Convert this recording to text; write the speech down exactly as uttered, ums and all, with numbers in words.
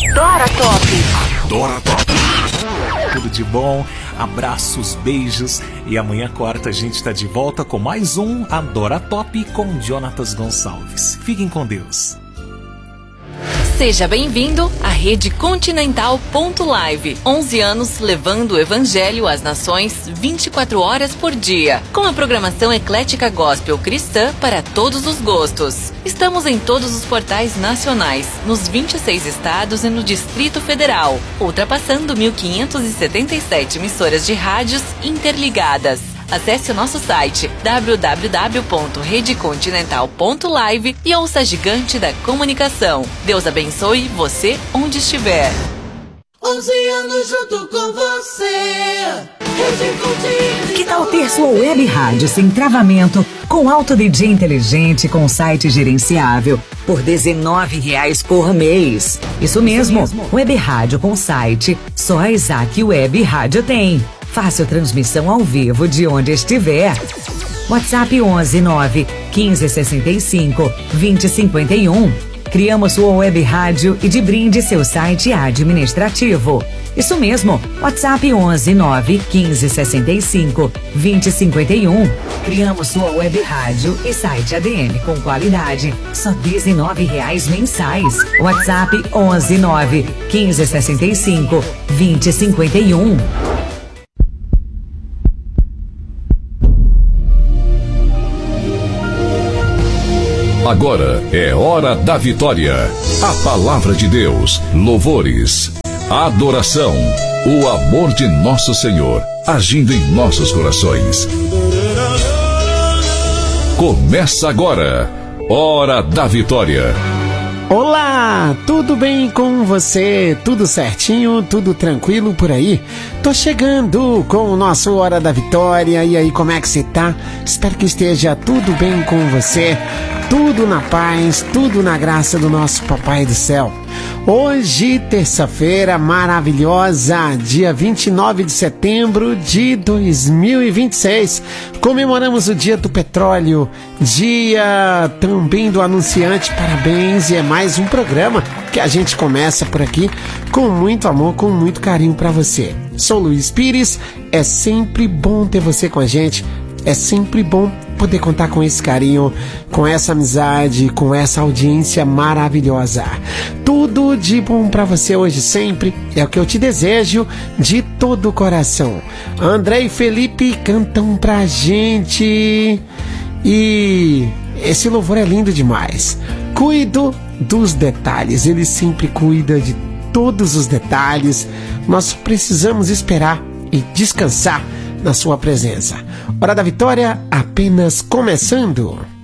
Adora Top. Adora Top. Tudo de bom, abraços, beijos. E amanhã, quarta, a gente tá de volta com mais um Adora Top com Jonatas Gonçalves. Fiquem com Deus. Seja bem-vindo à Rede Continental Ponto Live. onze anos levando o Evangelho às nações vinte e quatro horas por dia. Com a programação eclética gospel cristã para todos os gostos. Estamos em todos os portais nacionais, nos vinte e seis estados e no Distrito Federal, ultrapassando mil quinhentas e setenta e sete emissoras de rádios interligadas. Acesse o nosso site w w w ponto rede continental ponto live e ouça a gigante da comunicação. Deus abençoe você onde estiver. onze anos junto com você. Rede Continental. Que tal ter sua web rádio sem travamento, com alto D J inteligente, com site gerenciável, por dezenove reais por mês? Isso mesmo, Isso mesmo. Web rádio com site, só a Isaac Web Rádio tem. Fácil transmissão ao vivo de onde estiver. WhatsApp onze nove quinze sessenta e cinco vinte cinquenta e um. Criamos sua web rádio e de brinde seu site administrativo. Isso mesmo, WhatsApp onze nove quinze sessenta e cinco vinte cinquenta e um. Criamos sua web rádio e site A D M com qualidade, só dezenove reais mensais. WhatsApp onze nove quinze sessenta e cinco vinte cinquenta e um. Agora é hora da vitória. A palavra de Deus, louvores, adoração, o amor de nosso Senhor agindo em nossos corações. Começa agora, Hora da Vitória. Olá, tudo bem com você? Tudo certinho? Tudo tranquilo por aí? Tô chegando com o nosso Hora da Vitória. E aí, como é que você tá? Espero que esteja tudo bem com você. Tudo na paz, tudo na graça do nosso Papai do Céu. Hoje, terça-feira maravilhosa, dia vinte e nove de setembro de dois mil e vinte e seis, comemoramos o dia do petróleo, dia também do anunciante. Parabéns, e é mais um programa que a gente começa por aqui com muito amor, com muito carinho para você. Sou Luiz Pires, é sempre bom ter você com a gente, é sempre bom poder contar com esse carinho, com essa amizade, com essa audiência maravilhosa. Tudo de bom pra você hoje sempre, é o que eu te desejo de todo o coração. André e Felipe cantam pra gente e esse louvor é lindo demais. Cuido dos detalhes, ele sempre cuida de todos os detalhes. Nós precisamos esperar e descansar na sua presença. Hora da Vitória apenas começando.